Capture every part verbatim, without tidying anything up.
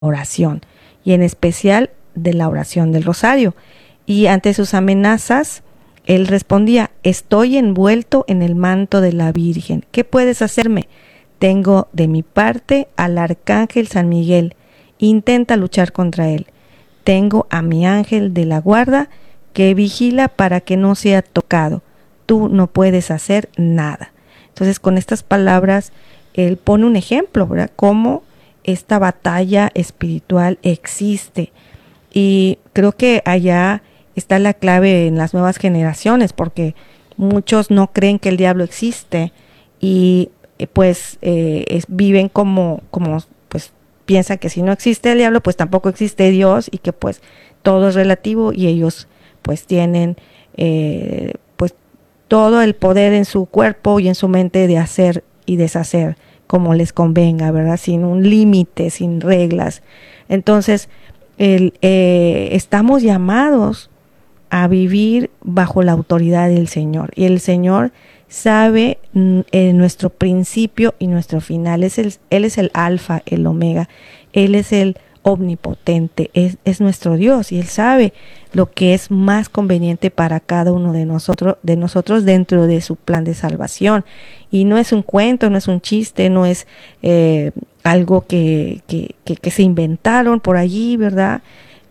oración, y en especial de la oración del rosario. Y ante sus amenazas, él respondía: estoy envuelto en el manto de la Virgen. ¿Qué puedes hacerme? Tengo de mi parte al arcángel San Miguel. Intenta luchar contra él. Tengo a mi ángel de la guarda que vigila para que no sea tocado. Tú no puedes hacer nada. Entonces, con estas palabras, él pone un ejemplo, ¿verdad? Cómo esta batalla espiritual existe. Y creo que allá está la clave en las nuevas generaciones, porque muchos no creen que el diablo existe y pues eh, es, viven como, como pues piensan que si no existe el diablo, pues tampoco existe Dios, y que pues todo es relativo, y ellos pues tienen eh, pues todo el poder en su cuerpo y en su mente de hacer y deshacer como les convenga, ¿verdad? Sin un límite, sin reglas. Entonces, el, eh, estamos llamados a vivir bajo la autoridad del Señor, y el Señor sabe eh, nuestro principio y nuestro final. Es el, Él es el alfa, el omega. Él es el omnipotente, es, es nuestro Dios, y Él sabe lo que es más conveniente para cada uno de nosotros, de nosotros dentro de su plan de salvación. Y no es un cuento, no es un chiste, no es eh, algo que, que, que, que se inventaron por allí, ¿verdad?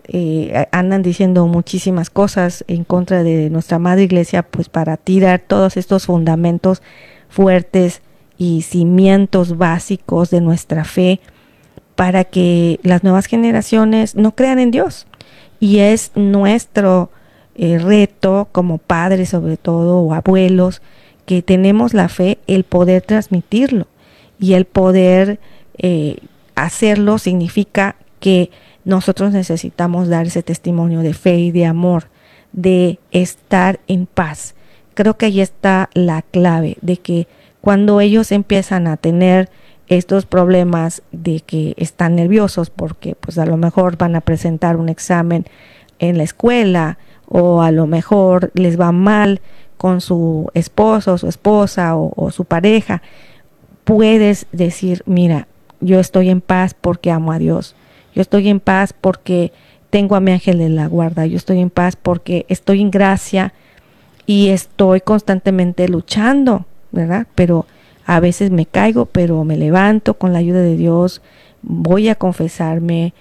Eh, andan diciendo muchísimas cosas en contra de nuestra madre iglesia, pues para tirar todos estos fundamentos fuertes y cimientos básicos de nuestra fe, para que las nuevas generaciones no crean en Dios. Y es nuestro eh, reto como padres, sobre todo, o abuelos, que tenemos la fe, el poder transmitirlo, y el poder eh, hacerlo significa que nosotros necesitamos dar ese testimonio de fe y de amor, de estar en paz. Creo que ahí está la clave, de que cuando ellos empiezan a tener estos problemas de que están nerviosos porque pues a lo mejor van a presentar un examen en la escuela, o a lo mejor les va mal con su esposo, su esposa o, o su pareja, puedes decir: mira, yo estoy en paz porque amo a Dios. Yo estoy en paz porque tengo a mi ángel de la guarda. Yo estoy en paz porque estoy en gracia y estoy constantemente luchando, ¿verdad? Pero a veces me caigo, pero me levanto con la ayuda de Dios. Voy a confesarme.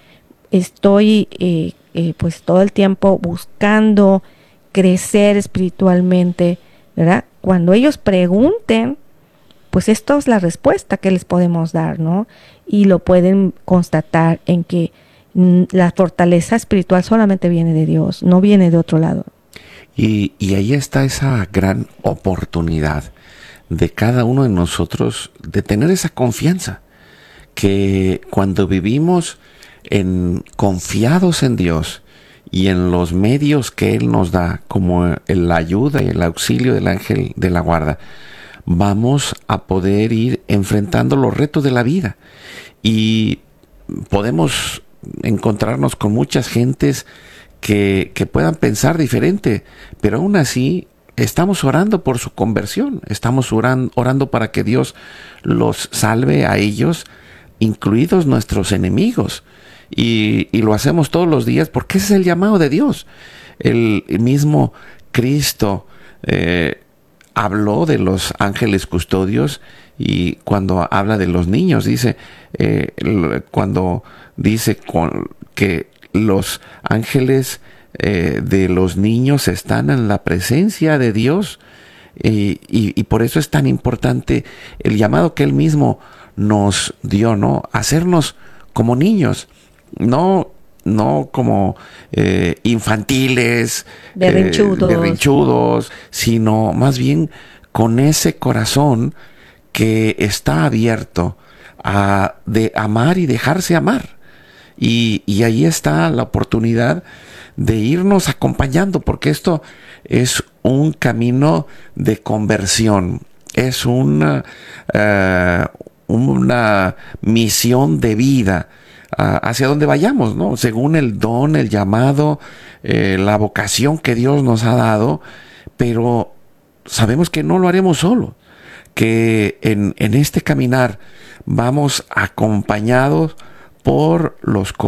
Estoy eh, eh, pues todo el tiempo buscando crecer espiritualmente, ¿verdad? Cuando ellos pregunten, pues esto es la respuesta que les podemos dar, ¿no? Y lo pueden constatar en que mm, la fortaleza espiritual solamente viene de Dios, no viene de otro lado. Y, y ahí está esa gran oportunidad de cada uno de nosotros de tener esa confianza, que cuando vivimos en, confiados en Dios y en los medios que Él nos da, como la ayuda y el auxilio del ángel de la guarda, vamos a poder ir enfrentando los retos de la vida, y podemos encontrarnos con muchas gentes que, que puedan pensar diferente, pero aún así estamos orando por su conversión, estamos orando, orando para que Dios los salve a ellos, incluidos nuestros enemigos, y, y lo hacemos todos los días porque ese es el llamado de Dios. El mismo Cristo eh, habló de los ángeles custodios, y cuando habla de los niños, dice, eh, cuando dice con, que los ángeles eh, de los niños están en la presencia de Dios, y, y, y por eso es tan importante el llamado que Él mismo nos dio, ¿no? Hacernos como niños, no no como eh, infantiles, berrinchudos. Eh, berrinchudos, sino más bien con ese corazón que está abierto a de amar y dejarse amar. Y, y ahí está la oportunidad de irnos acompañando, porque esto es un camino de conversión, es una, uh, una misión de vida uh, hacia donde vayamos, ¿no? Según el don, el llamado, eh, la vocación que Dios nos ha dado, pero sabemos que no lo haremos solo, que en, en este caminar vamos acompañados por los